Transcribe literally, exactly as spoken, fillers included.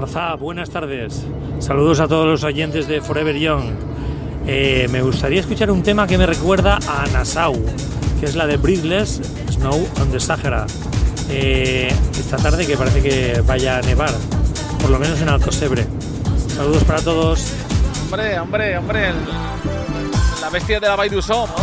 Arzá, buenas tardes. Saludos a todos los oyentes de Forever Young. Eh, me gustaría escuchar un tema que me recuerda a Nassau, que es la de Breathless, Snow on the Sahara. Eh, esta tarde que parece que vaya a nevar, por lo menos en Alcocebre. Saludos para todos. Hombre, hombre, hombre, el, la bestia de la Vall d'Uixó, ¿no?